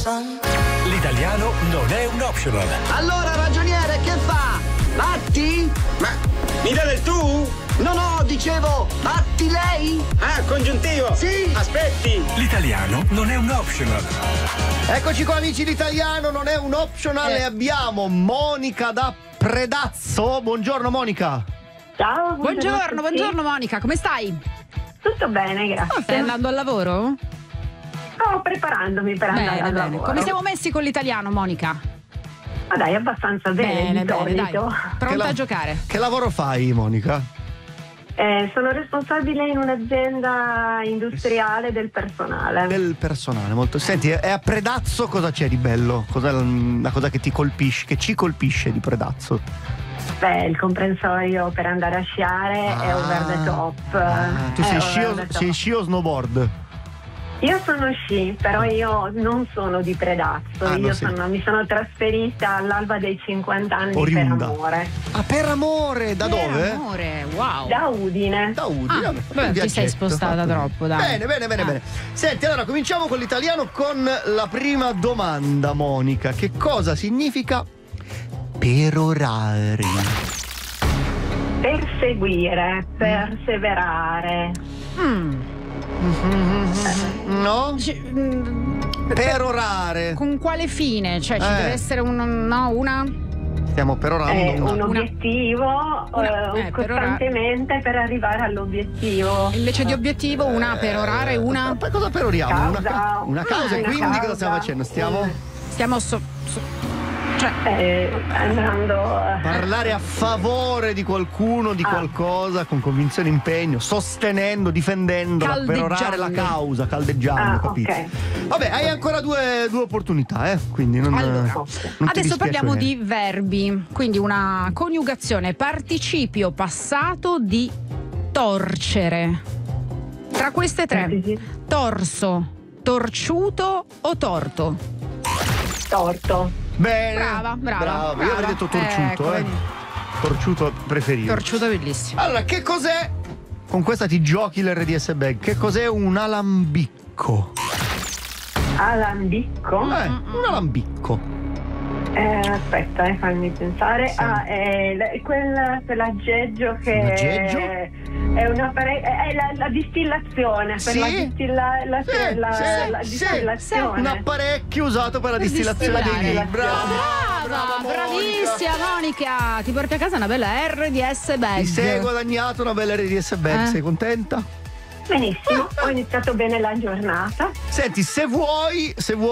L'italiano non è un optional. Allora, ragioniere, che fa? Batti? Ma mi dà del tu? No, dicevo, batti lei? Ah, congiuntivo! Sì! Aspetti! L'italiano non è un optional. Eccoci qua amici, l'italiano non è un optional e abbiamo Monica da Predazzo. Buongiorno Monica. Ciao, Buongiorno Monica, come stai? Tutto bene, grazie. Stai andando al lavoro? Sto preparandomi per andare al lavoro. Come siamo messi con l'italiano, Monica? Ma dai, abbastanza bene, di solito. Dai. Pronta a giocare? Che lavoro fai, Monica? Sono responsabile in un'azienda industriale del personale. Del personale, molto. Senti, è a Predazzo cosa c'è di bello? Cos'è la cosa che ti colpisce, che ci colpisce di Predazzo? Beh, il comprensorio per andare a sciare è over the top. Tu sei sci o snowboard? Io sono sci, però io non sono di Predazzo. Mi sono trasferita all'alba dei 50 anni Oriunda. per amore. Ah, per amore? Da dove? Per amore, wow. Da Udine. Da Udine. Beh, ti sei spostata troppo, dai. Bene. Senti, allora cominciamo con l'italiano con la prima domanda, Monica. Che cosa significa perorare? Perseguire, perseverare. No? Perorare. Con quale fine? Cioè, ci deve essere una? Stiamo perorando un obiettivo costantemente per arrivare all'obiettivo. Invece di obiettivo, una perorare, una. Poi cosa peroriamo? Causa. Una causa, e quindi causa. cosa stiamo facendo? Stiamo andando a parlare a favore di qualcuno, di qualcosa, con convinzione e impegno, sostenendo, difendendo, perorare la causa, caldeggiando, capito? Okay. Vabbè, hai ancora due opportunità, quindi non ti Adesso parliamo niente. di verbi, quindi una coniugazione participio passato di torcere. Tra queste tre, torso, torciuto o torto? torto. Bene. Brava. Io avrei detto torciuto, Ecco, Torciuto preferito. Torciuto bellissimo. Allora, che cos'è? Con questa ti giochi l'RDS Bag. Che cos'è un alambicco? Alambicco? Un alambicco. Aspetta, fammi pensare. Sì. È quell'aggeggio che è la distillazione per la distillazione. Un apparecchio usato per la distillazione dei vini. Brava, bravissima Monica. Ti porti a casa una bella RDS Bag. Ti sei guadagnato una bella RDS Bag, sei contenta? Benissimo, ho iniziato bene la giornata. Senti, se vuoi